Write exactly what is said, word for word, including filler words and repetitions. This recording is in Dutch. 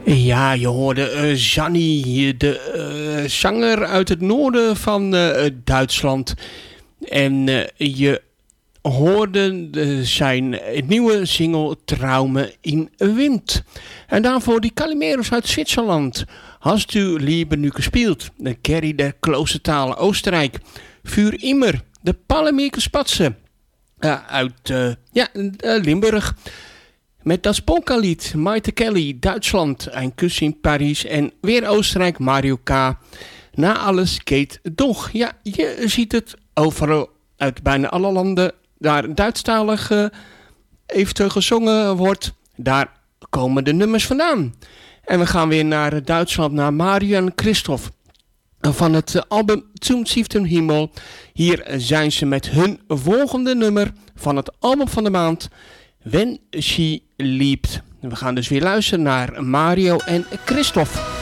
Ja, je hoorde uh, Gianni, de uh, zanger uit het noorden van uh, Duitsland. En uh, je hoorde uh, zijn nieuwe single Traume in Wind. En daarvoor die Calimeros uit Zwitserland. Hast u Liebe nu gespeeld? De Kerry der Kloostertalen Oostenrijk. Vuur Immer, de Palemieke Spatsen uh, uit uh, ja, uh, Limburg. Met das Polka-lied, Maite Kelly, Duitsland, Een kus in Parijs en weer Oostenrijk, Mario K. Na alles geht doch. Ja, je ziet het overal uit bijna alle landen, daar Duitsstalig uh, eventueel gezongen wordt, daar komen de nummers vandaan. En we gaan weer naar Duitsland, naar Mario en Christoph van het album Zum siebten Himmel. Hier zijn ze met hun volgende nummer van het album van de maand, Wenn sie liebt. We gaan dus weer luisteren naar Mario en Christoph.